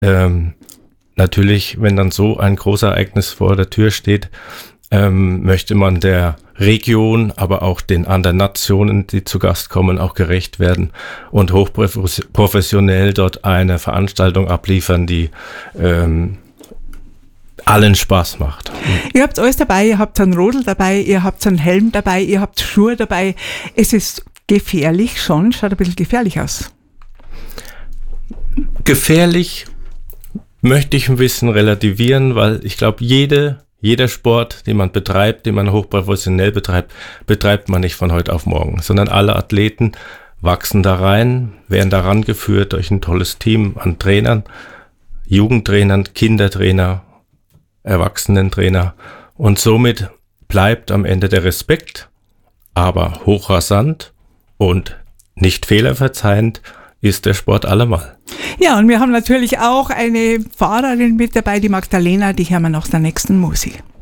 Natürlich, wenn dann so ein Großereignis vor der Tür steht, möchte man der Region, aber auch den anderen Nationen, die zu Gast kommen, auch gerecht werden und hochprofessionell dort eine Veranstaltung abliefern, die allen Spaß macht. Ihr habt alles dabei, ihr habt einen Rodel dabei, ihr habt einen Helm dabei, ihr habt Schuhe dabei. Es ist gefährlich schon, schaut ein bisschen gefährlich aus. Gefährlich möchte ich ein bisschen relativieren, weil ich glaube, jeder Sport, den man betreibt, den man hochprofessionell betreibt man nicht von heute auf morgen, sondern alle Athleten wachsen da rein, werden daran geführt durch ein tolles Team an Trainern, Jugendtrainern, Kindertrainer, Erwachsenentrainer und somit bleibt am Ende der Respekt, aber hochrasant und nicht fehlerverzeihend ist der Sport allemal. Ja, und wir haben natürlich auch eine Fahrerin mit dabei, die Magdalena, die hören wir nach der nächsten Musik.